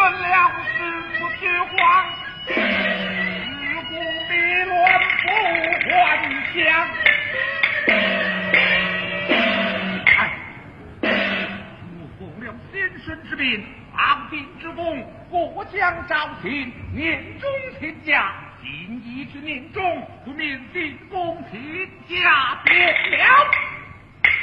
断了师父之话，自古迷乱不还乡。我奉了先生之命，昂定之功，过江招亲，年终天价，今义之年中，不免进宫廷加别了。